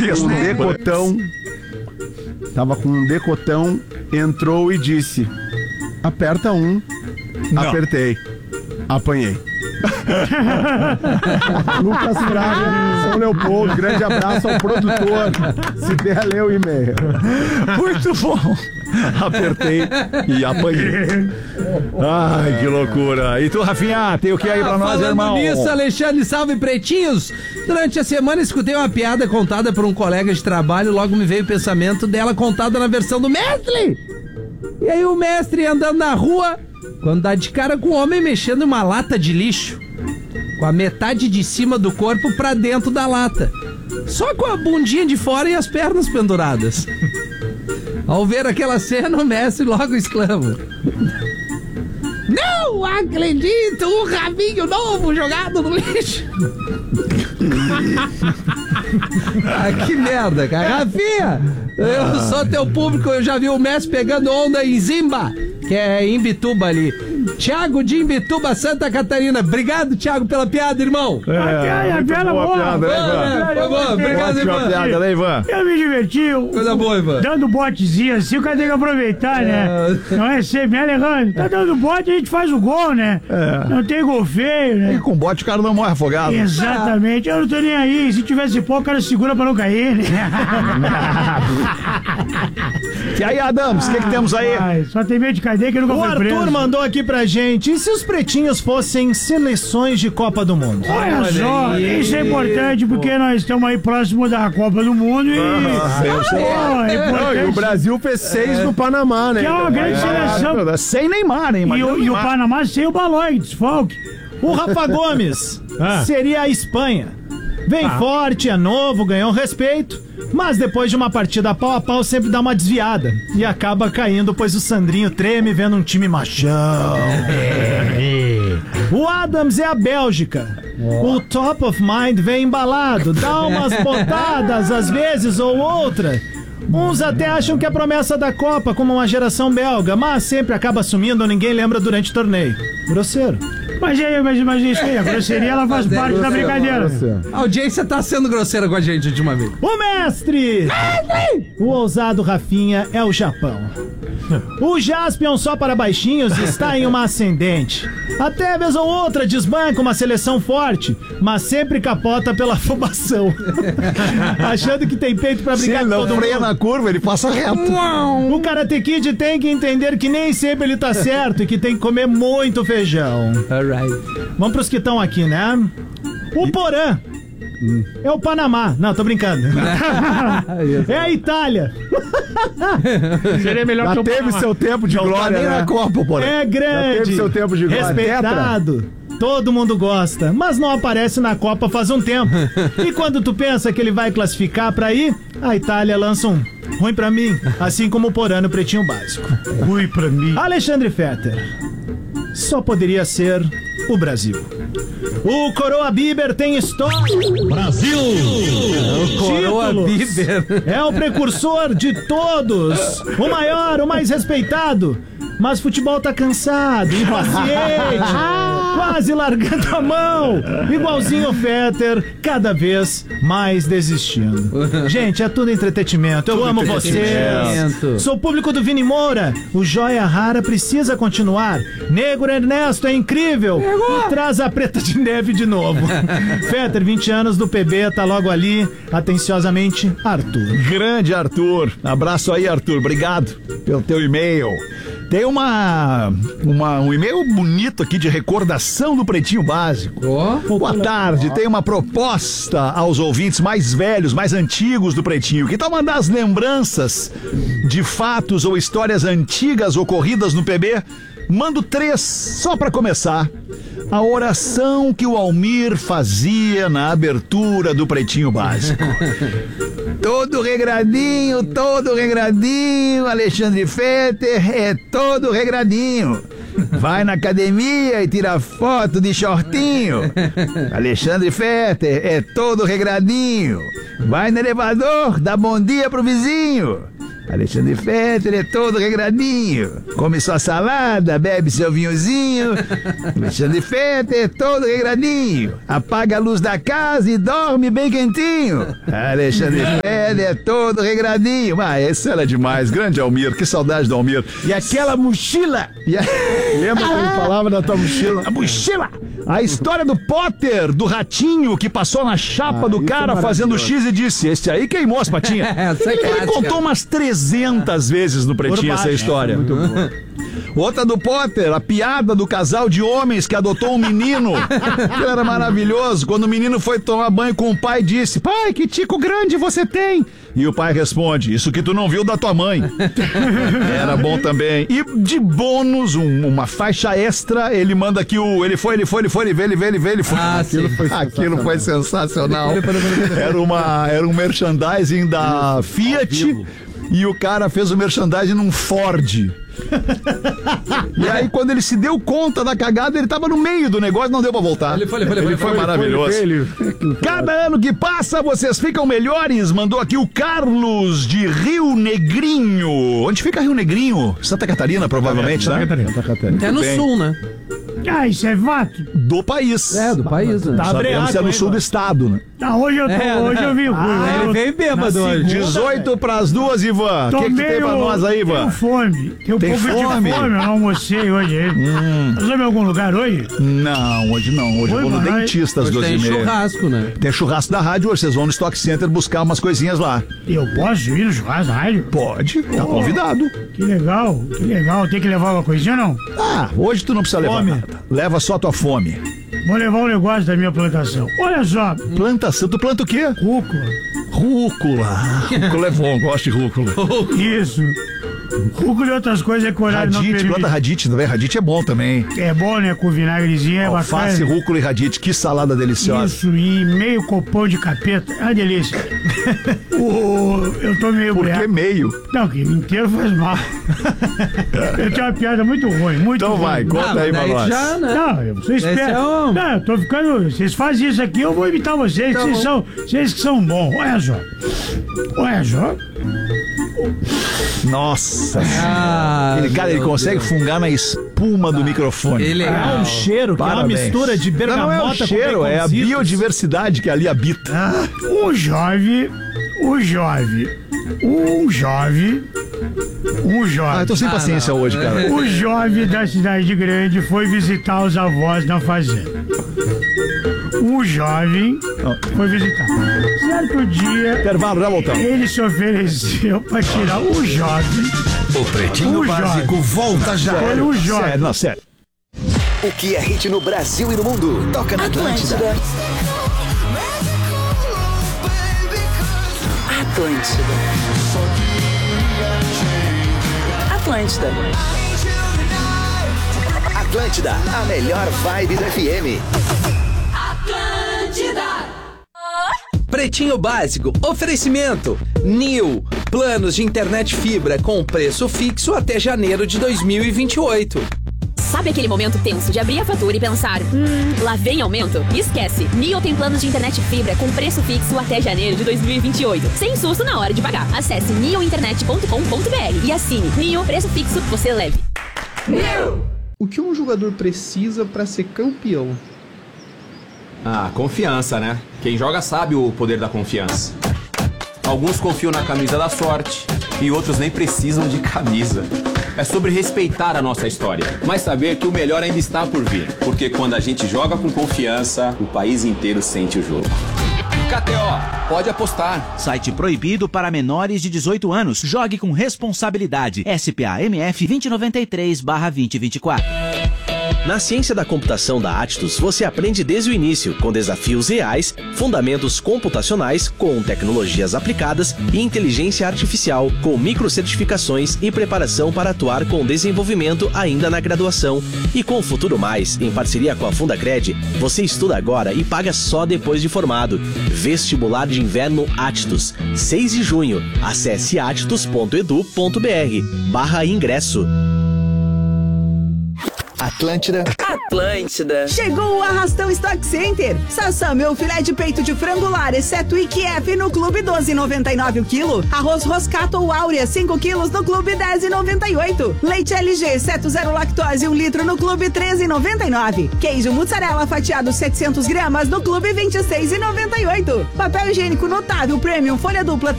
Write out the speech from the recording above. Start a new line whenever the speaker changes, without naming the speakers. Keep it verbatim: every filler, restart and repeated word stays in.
com um decotão. Tava com um decotão, entrou e disse: aperta um. Não. Apertei. Apanhei. Lucas Fraga, São Leopoldo, grande abraço ao produtor. Se der, lê o e-mail.
Muito bom. Apertei e apanhei. Ai, que loucura. E tu, Rafinha, tem o que aí pra ah, nós, irmão?
Falando nisso, Alexandre, salve pretinhos. Durante a semana escutei uma piada contada por um colega de trabalho. Logo me veio o pensamento dela contada na versão do mestre. E aí o mestre andando na rua, quando dá de cara com um homem mexendo em uma lata de lixo, com a metade de cima do corpo pra dentro da lata, só com a bundinha de fora e as pernas penduradas. Ao ver aquela cena, o mestre logo exclama: não acredito, um rabinho novo jogado no lixo. Ah, que merda, cara. Rafinha, eu sou teu público, eu já vi o mestre pegando onda em Zimba, que é em Imbituba ali. Thiago de Imbituba, Santa Catarina. Obrigado, Thiago, pela piada, irmão.
É, a piada boa.
Piada, né, Ivan?
Foi boa, obrigado, Ivan.
Piada, né, Ivan?
Eu me diverti.
Coisa boa, Ivan.
Dando botezinho assim, o cara tem que aproveitar, né? É... Não é sempre, né, Alejandro? Tá dando bote, a gente faz o gol, né? É. Não tem gol feio, né?
E com bote o cara não morre afogado.
Exatamente. Eu não tô nem aí. Se tivesse pó, o cara segura pra não cair, né?
E aí, Adams, o que, que temos aí?
Ai, só tem medo de cadeia que nunca
o
foi preso.
O Arthur mandou aqui pra gente: e se os pretinhos fossem seleções de Copa do Mundo?
Olha, Olha só, aí. Isso é importante porque pô. nós estamos aí próximo da Copa do Mundo e...
Ah, eu sei.
Pô, é
Não, e o Brasil fez seis é. no Panamá, né?
Que é uma grande é. seleção.
Sem Neymar, hein?
E, o, e o Panamá sem o Balói, desfalque.
O Rafa Gomes
ah.
seria a Espanha. Vem ah. forte, é novo, ganhou respeito, mas depois de uma partida pau a pau sempre dá uma desviada e acaba caindo, pois o Sandrinho treme vendo um time machão. O Adams é a Bélgica. O Top of Mind vem embalado, dá umas botadas às vezes ou outra. Uns até acham que é promessa da Copa, como uma geração belga, mas sempre acaba sumindo, ninguém lembra durante o torneio. Grosseiro.
Mas, mas, mas isso aí, a grosseria ela faz mas parte é da brincadeira.
A audiência tá sendo grosseira com a gente de uma vez.
O mestre! Mestre! O ousado Rafinha é o Japão. O Jaspion só para baixinhos está em uma ascendente. Até vez ou outra desbanca uma seleção forte, mas sempre capota pela afobação. Achando que tem peito pra brigar
com
todo mundo.
Ele freia na curva, ele passa reto.
O Karate Kid tem que entender que nem sempre ele tá certo e que tem que comer muito feijão.
Alright.
Vamos pros que estão aqui, né? O Porã. Hum. É o Panamá. Não, tô brincando. É a Itália.
Seria melhor
Já
que o
teve
Panamá.
seu tempo de
não
glória,
tá nem
né?
na Copa, porra.
É grande.
Já teve seu tempo de glória.
Respeitado. Todo mundo gosta, mas não aparece na Copa faz um tempo. E quando tu pensa que ele vai classificar pra ir, a Itália lança um ruim pra mim, assim como o Porã no Pretinho Básico.
Ruim pra mim.
Alexandre Fetter. Só poderia ser o Brasil. O Coroa Biber tem história.
Brasil!
O Coroa Biber
é o precursor de todos. O maior, o mais respeitado. Mas futebol tá cansado, impaciente, quase largando a mão. Igualzinho o Fetter, cada vez mais desistindo. Gente, é tudo entretenimento. Eu tudo amo vocês. Sou público do Vini Moura. O Joia Rara precisa continuar. Negro Ernesto é incrível. E traz a Preta de Neve de novo. Fetter, vinte anos do P B, tá logo ali. Atenciosamente, Arthur.
Grande Arthur. Abraço aí, Arthur. Obrigado pelo teu e-mail. Tem uma, uma, um e-mail bonito aqui de recordação do Pretinho Básico. Oh, Boa tarde, oh. Tem uma proposta aos ouvintes mais velhos, mais antigos do Pretinho. Que tal mandar as lembranças de fatos ou histórias antigas ocorridas no P B? Mando três, só pra começar. A oração que o Almir fazia na abertura do Pretinho Básico. Todo regradinho, todo regradinho, Alexandre Fetter é todo regradinho. Vai na academia e tira foto de shortinho. Alexandre Fetter é todo regradinho. Vai no elevador, dá bom dia pro vizinho. Alexandre Fetter é todo regradinho. Come sua salada, bebe seu vinhozinho. Alexandre Fetter é todo regradinho. Apaga a luz da casa e dorme bem quentinho. Alexandre Fetter é todo regradinho. Ah, esse era demais. Grande Almir, que saudade do Almir.
E aquela mochila.
E a...
Lembra que ele falava da tua mochila?
A mochila! A história do Potter, do ratinho que passou na chapa
Ah,
do
isso
cara
é
fazendo X e disse: esse aí queimou as patinhas.
Essa é
Ele
clássica.
contou umas trezentas vezes no Pretinho
Por
essa
baixo.
história. Outra do Potter, a piada do casal de homens que adotou um menino. Que era maravilhoso. Quando o menino foi tomar banho com o pai, disse: pai, que tico grande você tem. E o pai responde: isso que tu não viu da tua mãe. Era bom também. E de bônus, um- uma faixa extra, ele manda aqui o... Ele foi, ele foi, ele foi, ele veio, ele veio, ele veio, ele foi.
Ah, sim.
Foi
Aquilo foi sensacional. Era, uma, era um merchandising da Fiat e o cara fez o merchandising num Ford. E aí, quando ele se deu conta da cagada, ele tava no meio do negócio, não deu pra voltar.
Ele foi, ele foi, ele foi,
Ele foi
ele foi,
maravilhoso.
Ele,
Cada ano que passa, vocês ficam melhores. Mandou aqui o Carlos de Rio Negrinho. Onde fica Rio Negrinho? Santa Catarina, provavelmente, né?
É no
bem.
sul, né?
Ah, isso é fato.
Do país.
É, do país, né?
Tá
Sabemos
breaco,
se é no
hein,
sul do
mano?
estado, né?
Ah, hoje eu tô,
É,
hoje
né?
eu vim.
Ah,
eu,
ele veio bêbado
na
hoje.
dezoito pras duas, Ivan. O que, que tu tem pra
o-
nós aí, Ivan?
Tenho fome. Tenho um
Tem
pouco
fome?
de fome, eu não almocei hoje. Hum. Nós vamos em algum lugar hoje?
Não, hoje não. Hoje eu
Oi,
vou no
mano,
dentista às
Hoje
duas
tem
e meia.
churrasco, né?
Tem churrasco da rádio hoje. Vocês vão no Stock Center buscar umas coisinhas lá.
Eu posso ir no churrasco da rádio?
Pode, tá convidado.
Que legal, que legal. Tem que levar uma coisinha ou não?
Ah, hoje tu não precisa levar
Fome.
nada. Leva só tua fome.
Vou levar um negócio da minha plantação. Olha só,
Plantação, tu planta o quê?
rúcula.
Rúcula. Rúcula é bom, gosto de rúcula.
Isso. Rúcula e outras coisas que o horário não
Radite,
permite.
planta radite também. Radite é bom também.
É bom, né? Com vinagrezinho é
Alface,
bacana.
rúcula e radite. Que salada deliciosa.
Isso, e meio copão de capeta. É uma delícia. o, eu tô meio
Por que
breaco.
meio?
Não, que inteiro faz mal. eu tenho uma piada muito ruim, muito
Então
ruim.
vai,
Ah,
conta aí
mas
pra
daí
nós.
já, né?
Não, eu sou
Esse
esperto.
é o-
Não, eu tô ficando. Vocês fazem isso aqui, eu vou imitar vocês.
Tá
vocês,
bom.
são, vocês que são bons. Olha só. Olha só.
Nossa.
Ah,
Ele, cara, ele
meu
consegue
Deus.
fungar na espuma do microfone.
Que legal.
É um cheiro, que é uma
Parabéns.
mistura de
Não,
bergamota
não é o cheiro,
com
é a
baconzitos.
biodiversidade que ali habita.
O jovem. O jovem. Um jovem. Um jovem.
Ah, eu tô sem
Ah,
paciência
não.
hoje, cara.
O jovem da cidade grande foi visitar os avós na fazenda. O jovem foi visitar. Certo dia,
Intervalo, já voltamos.
ele se ofereceu para tirar o jovem.
O Pretinho
O
Básico
jovem.
volta já.
Foi o jovem.
Sério, não, sério.
O que é hit no Brasil e no mundo? Toca na Atlântida.
Atlântida. Atlântida.
Atlântida, a melhor vibe do F M.
Pretinho Básico, oferecimento Nil, planos de internet fibra com preço fixo até janeiro de dois mil e vinte e oito.
Sabe aquele momento tenso de abrir a fatura e pensar, hum, lá vem aumento? Esquece, Nio tem planos de internet fibra com preço fixo até janeiro de dois mil e vinte e oito, sem susto na hora de pagar. Acesse nio internet ponto com ponto b r e assine Nio, preço fixo, você leve.
O que um jogador precisa para ser campeão?
Ah, confiança, né? Quem joga sabe o poder da confiança. Alguns confiam na camisa da sorte e outros nem precisam de camisa. É sobre respeitar a nossa história, mas saber que o melhor ainda está por vir. Porque quando a gente joga com confiança, o país inteiro sente o jogo. K T O, pode apostar.
Site proibido para menores de dezoito anos. Jogue com responsabilidade. S P A M F dois zero nove três barra dois zero dois quatro.
Na ciência da computação da Actus, você aprende desde o início, com desafios reais, fundamentos computacionais, com tecnologias aplicadas e inteligência artificial, com microcertificações e preparação para atuar com desenvolvimento ainda na graduação. E com o Futuro Mais, em parceria com a Fundacred, você estuda agora e paga só depois de formado. Vestibular de Inverno Actus, seis de junho. Acesse actus ponto edu ponto br barra ingresso.
Atlântida.
Atlântida.
Chegou o Arrastão Stock Center. Sassami ou filé de peito de frango lar, exceto I Q F no Clube doze e noventa e nove o quilo. Arroz Roscato ou Áurea cinco quilos no Clube dez e noventa e oito. Leite L G, exceto zero lactose um litro no Clube treze e noventa e nove. Queijo mussarela fatiado setecentos gramas no Clube vinte e seis e noventa e oito. Papel higiênico notável Premium folha dupla